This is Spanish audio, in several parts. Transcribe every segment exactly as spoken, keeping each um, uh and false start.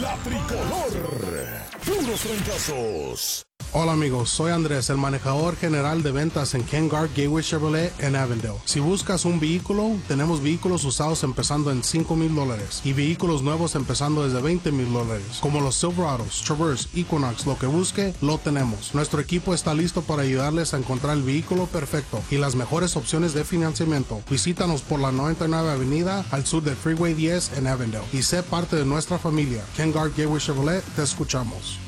la tricolor. Puros fracasos. Hola amigos, soy Andrés, el manejador general de ventas en Ken Garff Gateway Chevrolet en Avondale. Si buscas un vehículo, tenemos vehículos usados empezando en cinco mil dólares y vehículos nuevos empezando desde veinte mil dólares. Como los Silverados, Traverse, Equinox, lo que busque, lo tenemos. Nuestro equipo está listo para ayudarles a encontrar el vehículo perfecto y las mejores opciones de financiamiento. Visítanos por la noventa y nueve Avenida al sur del Freeway diez en Avondale y sé parte de nuestra familia. Ken Garff Gateway Chevrolet, te escuchamos.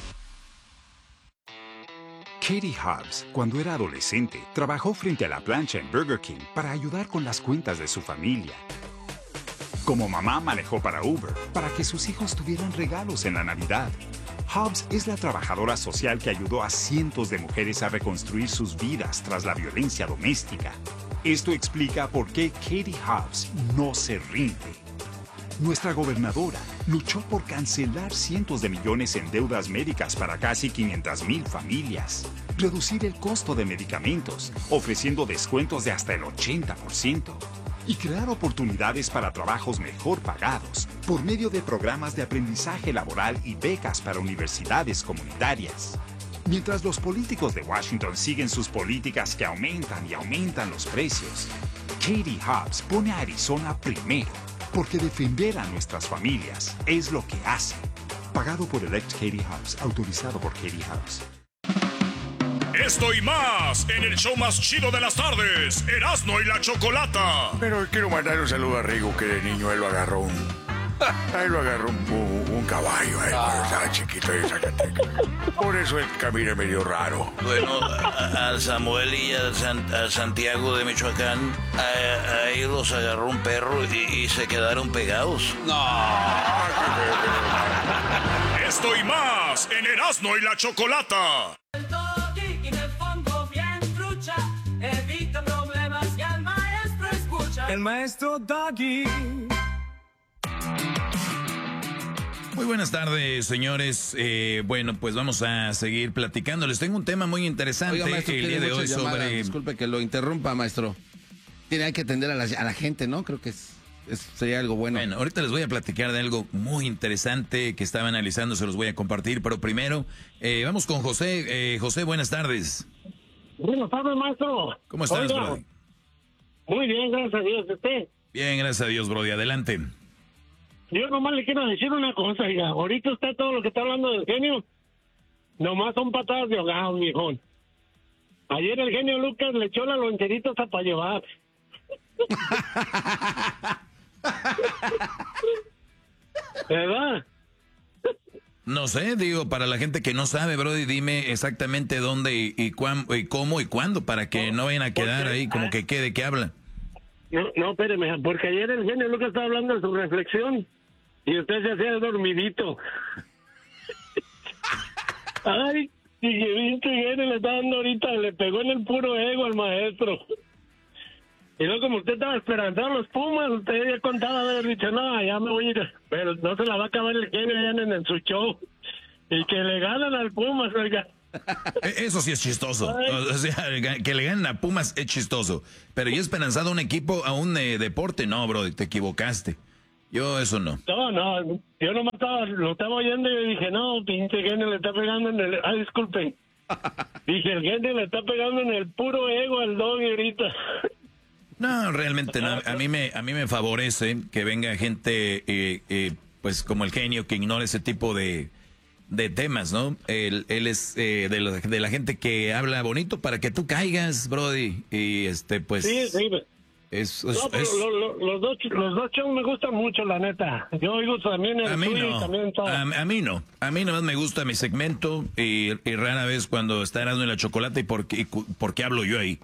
Katie Hobbs, cuando era adolescente, trabajó frente a la plancha en Burger King para ayudar con las cuentas de su familia. Como mamá manejó para Uber, para que sus hijos tuvieran regalos en la Navidad. Hobbs es la trabajadora social que ayudó a cientos de mujeres a reconstruir sus vidas tras la violencia doméstica. Esto explica por qué Katie Hobbs no se rinde. Nuestra gobernadora luchó por cancelar cientos de millones en deudas médicas para casi quinientas mil familias, reducir el costo de medicamentos, ofreciendo descuentos de hasta el ochenta por ciento, y crear oportunidades para trabajos mejor pagados por medio de programas de aprendizaje laboral y becas para universidades comunitarias. Mientras los políticos de Washington siguen sus políticas que aumentan y aumentan los precios, Katie Hobbs pone a Arizona primero. Porque defender a nuestras familias es lo que hace. Pagado por Elect Katie Hobbs. Autorizado por Katie Hobbs. Esto y más en el show más chido de las tardes. Erasmo y la Chocolata. Pero quiero mandar un saludo a Rigo, que de niño él lo agarró un... Ahí lo agarró un, un, un caballo, eh, cuando estaba chiquito de Zacatecas. Por eso él camina medio raro. Bueno, a, a Samuel y a, San, a Santiago de Michoacán, a, ahí los agarró un perro y, y se quedaron pegados. No. Esto y más en Erasmo y la Chocolata. El Doggy en el fondo bien trucha, evita problemas y al maestro escucha. El maestro Doggy. Muy buenas tardes, señores. Eh, bueno, pues vamos a seguir platicando. Les tengo un tema muy interesante. Oiga, maestro, el día de hoy llamadas. sobre... Disculpe que lo interrumpa, maestro. Tiene que atender a la, a la gente, ¿no? Creo que es, es, sería algo bueno. Bueno, ahorita les voy a platicar de algo muy interesante que estaba analizando, se los voy a compartir. Pero primero, eh, vamos con José. Eh, José, buenas tardes. Buenas tardes, maestro. ¿Cómo estás, Oiga, Brody? Muy bien, gracias a Dios. ¿Usted? Bien, gracias a Dios, Brody. Adelante. Yo nomás le quiero decir una cosa, oiga. Ahorita usted todo lo que está hablando del genio, nomás son patadas de ahogado, viejón. Ayer el genio Lucas le echó la loncherita hasta para llevar. ¿Verdad? No sé, digo, para la gente que no sabe, Brody, dime exactamente dónde y, y, cuán, y cómo y cuándo, para que no vayan a quedar ahí como que quede que habla. No, no, espéreme, porque ayer el genio Lucas estaba hablando de su reflexión y usted se hacía dormidito. Ay, y que viste genio le está dando ahorita, le pegó en el puro ego al maestro. Y luego como usted estaba esperanzado los Pumas, usted ya contaba haber dicho, no, ya me voy a ir, pero no se la va a acabar el genio ya en, en su show. Y que le ganan al Pumas, oiga. Eso sí es chistoso. O sea, que le ganen a Pumas es chistoso. Pero yo esperanzado a un equipo, a un eh, deporte, no, bro, te equivocaste. Yo eso no. No, no, yo nomás estaba, lo estaba oyendo y dije, no, pinche genio le está pegando en el... Ah, disculpen. Dije, el genio le está pegando en el puro ego al Doggy ahorita. No, realmente no. A mí me, a mí me favorece que venga gente, eh, eh, pues como el genio, que ignore ese tipo de... de temas, ¿no? Él, él es eh, de, la, de la gente que habla bonito para que tú caigas, Brody. Y este, pues... Sí, sí. Es, es, no, pero es, lo, lo, los, dos, los dos shows me gustan mucho, la neta. Yo oigo también el a mí tuyo no. y también todo. A, a mí no. A mí nomás me gusta mi segmento y, y rara vez cuando está Erasmo y la Chocolata y por qué, por qué hablo yo ahí.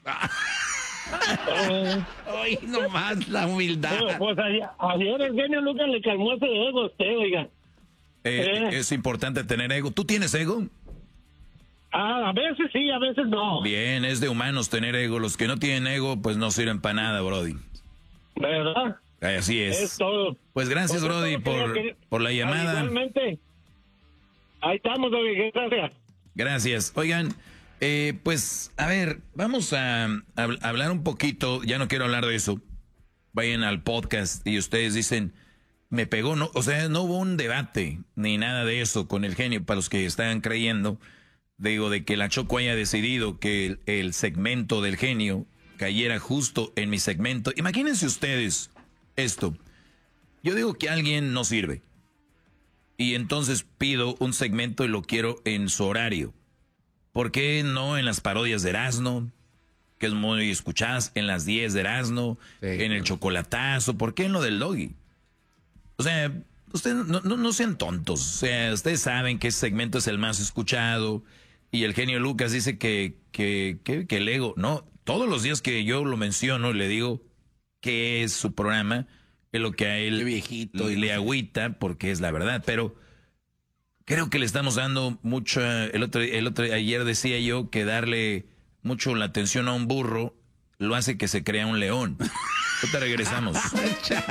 Ay, nomás la humildad. Bueno, pues ayer, ayer el genio Lucas le calmó ese ego a usted, oiga. Eh, Eh. Es importante tener ego. ¿Tú tienes ego? Ah, a veces sí, a veces no. Bien, es de humanos tener ego. Los que no tienen ego, pues no sirven para nada, Brody. ¿Verdad? Así es. Es todo. Pues gracias, Pues Brody, es todo, por, quería- por la llamada. Igualmente. Ahí estamos, oiga, gracias. Gracias. Oigan, eh, pues, a ver, vamos a, a hablar un poquito. Ya no quiero hablar de eso. Vayan al podcast y ustedes dicen, me pegó, no, o sea, no hubo un debate ni nada de eso con el genio, para los que estaban creyendo, digo, de que la Choco haya decidido que el, el segmento del genio cayera justo en mi segmento. Imagínense ustedes esto. Yo digo que alguien no sirve. Y entonces pido un segmento y lo quiero en su horario. ¿Por qué no en las parodias de Erasmo? Que es muy escuchadas, en las diez de Erasmo, sí, en el chocolatazo. ¿Por qué en lo del Doggy? O sea, ustedes no, no, no sean tontos. O sea, ustedes saben que ese segmento es el más escuchado. Y el genio Lucas dice que, que, que, que el ego, no, todos los días que yo lo menciono y le digo que es su programa, es lo que a él viejito, le, le agüita, porque es la verdad. Pero creo que le estamos dando mucho, el otro, el otro, ayer decía yo que darle mucho la atención a un burro lo hace que se crea un león. Ahorita regresamos.